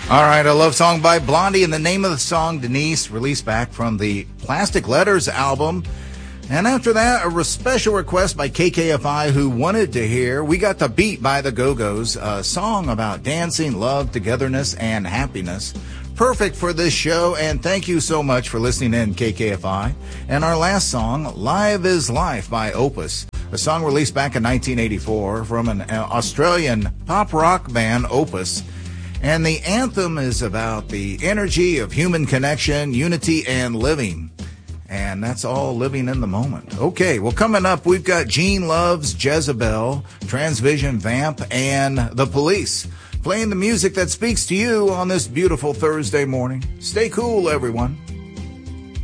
All right, a love song by Blondie, and the name of the song, Denise, released back from the Plastic Letters album. And after that, a special request by KKFI, who wanted to hear We Got the Beat by the Go-Go's, a song about dancing, love, togetherness, and happiness. Perfect for this show, and thank you so much for listening in, KKFI. And our last song, Live is Life by Opus, a song released back in 1984 from an Australian pop rock band, Opus. And the anthem is about the energy of human connection, unity, and living. And that's all living in the moment. Okay, well, coming up, we've got Gene Love's Jezebel, Transvision Vamp, and The Police, playing the music that speaks to you on this beautiful Thursday morning. Stay cool, everyone.